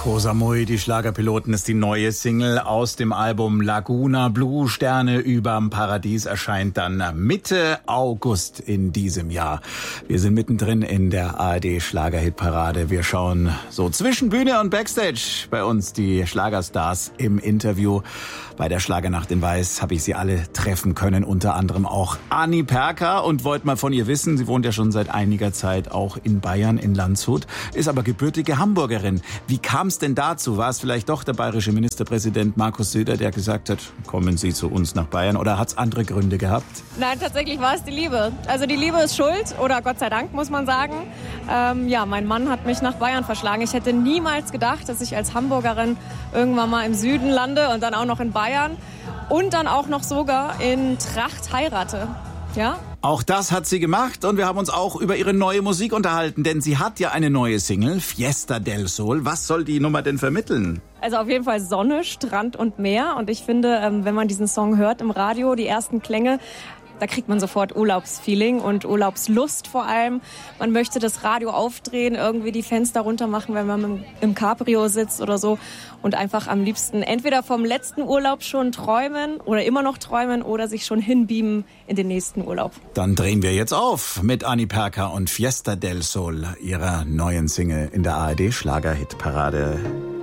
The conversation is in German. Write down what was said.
Koh Samui, die Schlagerpiloten, ist die neue Single aus dem Album Laguna. Blue Sterne überm Paradies erscheint dann Mitte August in diesem Jahr. Wir sind mittendrin in der ARD Schlagerhitparade. Wir schauen so zwischen Bühne und Backstage bei uns die Schlagerstars im Interview. Bei der Schlagernacht in Weiß habe ich sie alle treffen können, unter anderem auch Anni Perka, und wollte mal von ihr wissen. Sie wohnt ja schon seit einiger Zeit auch in Bayern, in Landshut, ist aber gebürtige Hamburgerin. Wie kam es denn dazu? War es vielleicht doch der bayerische Ministerpräsident Markus Söder, der gesagt hat, kommen Sie zu uns nach Bayern, oder hat es andere Gründe gehabt? Nein, tatsächlich war es die Liebe. Also die Liebe ist schuld, oder Gott sei Dank, muss man sagen. Mein Mann hat mich nach Bayern verschlagen. Ich hätte niemals gedacht, dass ich als Hamburgerin irgendwann mal im Süden lande und dann auch noch in Bayern und dann auch noch sogar in Tracht heirate. Ja? Auch das hat sie gemacht, und wir haben uns auch über ihre neue Musik unterhalten, denn sie hat ja eine neue Single, Fiesta del Sol. Was soll die Nummer denn vermitteln? Also auf jeden Fall Sonne, Strand und Meer, und ich finde, wenn man diesen Song hört im Radio, die ersten Klänge, da kriegt man sofort Urlaubsfeeling und Urlaubslust vor allem. Man möchte das Radio aufdrehen, irgendwie die Fenster runter machen, wenn man im Cabrio sitzt oder so, und einfach am liebsten entweder vom letzten Urlaub schon träumen oder immer noch träumen oder sich schon hinbeamen in den nächsten Urlaub. Dann drehen wir jetzt auf mit Anni Perka und Fiesta del Sol, ihrer neuen Single in der ARD Schlagerhitparade.